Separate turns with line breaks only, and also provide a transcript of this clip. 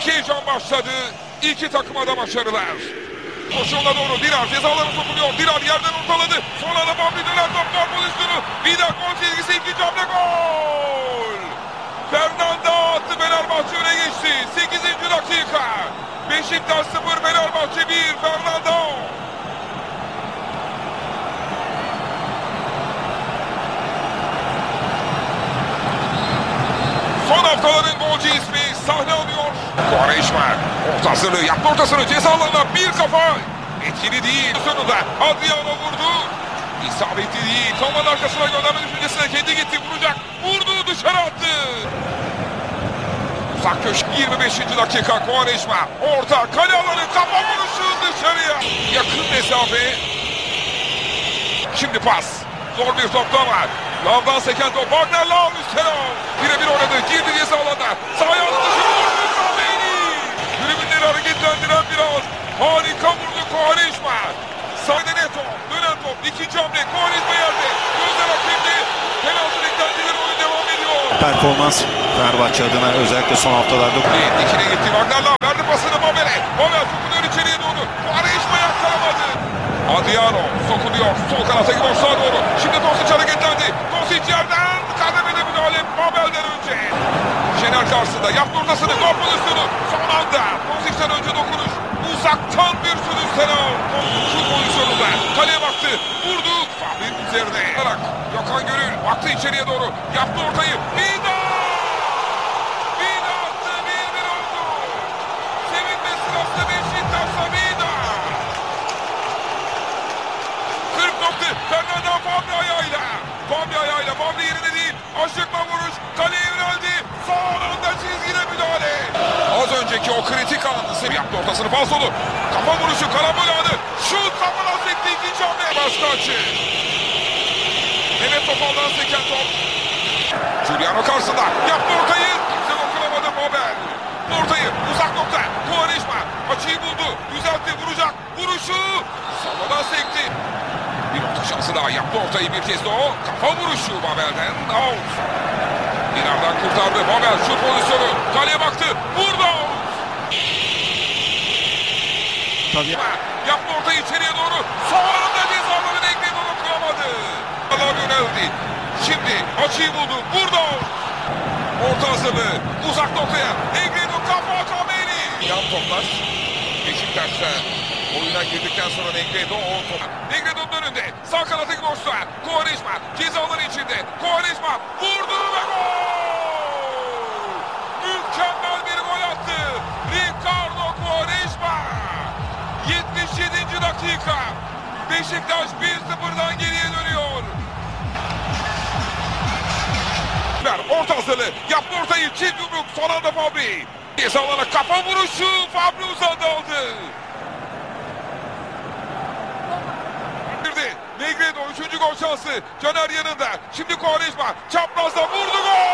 Büyük heyecan başladı. İki takıma da başarılar. Koşuğuna doğru Dirar cezalarına sokuluyor. Dirar yerden ortaladı. Sonra da Fabri dönen top gol pozisyonu. Vida gol çizgisi, ikinci hamle gol. Fernando attı, Fenerbahçe öne geçti. 8. dakika. Beşiktaş 0, Fenerbahçe 1. Fernando. Son haftaların golcü ismi sahne alıyor. Quaresma orta hazırlığı yaptı, ortasını ceza alanına bir kafa. Etkili değil. Sonunda Adriano vurdu. İsabetli değil. Toman arkasına gönderme düşüncesine kendi gitti, vuracak. Vurdu, dışarı attı. Uzak köşk 25. dakika. Quaresma orta kale alanı, kafa vuruşu dışarıya. Yakın mesafe. Şimdi pas. Zor bir top daha var. Lavdan seken top. Wagner Lav üstüne. Birebir oynadı. Girdi ceza alanda. Sahaya attı. Tribünleri hareketlendiren bir an. Harika vurdu Quaresma. Sahne net top. Dönen top. İkinci hamle. Quaresma yerde. Gözler hakimdi. Penaltı beklentileri, oyun devam ediyor.
Performans Fenerbahçe adına özellikle son haftalarda.
Dikine gitti. Wagner Lav verdi pasını Babel'e. Babel sokuluyor içeriye doğru. Quaresma yakalamadı. Adriano sokuluyor. Sol kanata gidiyor, sağa doğru. Şimdi Dosic hareketlendi. Dosic yerden kademede müdahale Babel'den önce. Şener karşısında yaptı ortasını. Gol pozisyonu. Son anda Dosic'ten önce dokunuş. Uzaktan bir sürü selam. Şut pozisyonunda. Kaleye baktı. Vurdu. Fabri'nin üzerine. Gökhan Gönül baktı içeriye doğru. Yaptı ortayı. Vida! Vida attı. 1-1 oldu. Sevinme sırası Beşiktaş'ta Vida. 40 nokta. Fernando Fabri ayağıyla. Fabri ayağıyla. Fabri yerine değil. Aşıkma vuruş. Kaleye yöneldi. Son anda çizgide müdahale. Az önceki o kritik anı yaptı, ortasını pas dolu. Kafa vuruşu, karambol anı. Şut kafadan sekti, ikinci hamle. Başka açı. Mehmet Topal'dan seken top. Giuliano karşısında. Yaptı ortayı. Kimse dokunamadı Babel. Ortayı uzak nokta. Quaresma açıyı buldu. Düzeltti, vuracak. Vuruşu. Savadan sekti. Bir orta şansı daha, yaptı ortayı bir kez de o. Kafa vuruşu Babel'den. Out. Dinar'dan kurtardı. Babel şut pozisyonu. Kaleye baktı. Vurdu.
Tabii.
Yaptı ortayı içeriye doğru. Son anda cezaların ekledi, onu kuramadı. Allah yöneldi. Şimdi açıyı buldu. Vurdu. Orta hazırlığı. Uzak noktaya. Negredo kafa Kameni. Yan toplar. Beşiktaş'ta oyuna girdikten sonra Negredo o top. Negredo'nun önünde. Sağ kanatı boşta. Quaresma cezaları içinde. Quaresma vurdu ve gol. Mükemmel bir gol attı. Ricardo Quaresma. 77. dakika. Beşiktaş 1-0'dan geriye dönüyor. Orta hazırlığı. Yaptı ortayı. Çift yumruk. Son anda Fabri. Cezalara kafa vuruşu. Fabri uzadı aldı. Negredo 3. gol şansı. Caner yanında. Şimdi Quaresma çaprazda vurdu, gol.